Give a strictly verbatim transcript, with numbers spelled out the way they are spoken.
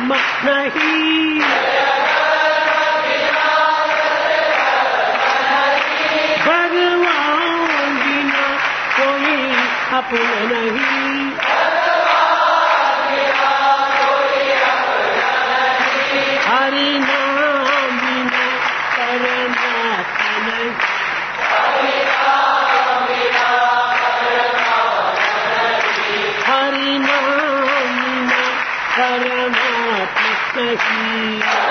नहीं, भगवान बिना कोई अपना नहीं, हरि नाम बिना परमात्मा नहीं, हरि नाम बिना परमात्मा नहीं।